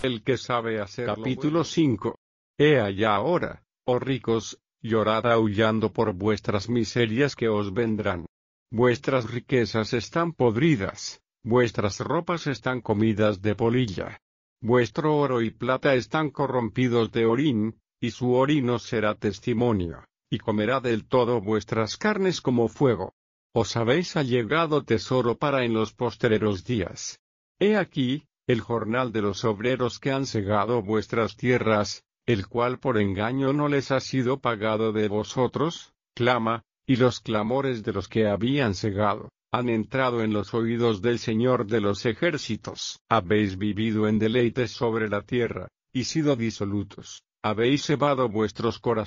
el que sabe hacer. Capítulo 5. He allá ahora, oh ricos, llorad aullando por vuestras miserias que os vendrán. Vuestras riquezas están podridas, vuestras ropas están comidas de polilla. Vuestro oro y plata están corrompidos de orín, y su orino será testimonio, y comerá del todo vuestras carnes como fuego. Os habéis allegado tesoro para en los postreros días. He aquí, el jornal de los obreros que han segado vuestras tierras, el cual por engaño no les ha sido pagado de vosotros, clama, y los clamores de los que habían segado, han entrado en los oídos del Señor de los ejércitos. Habéis vivido en deleites sobre la tierra, y sido disolutos, habéis cebado vuestros corazones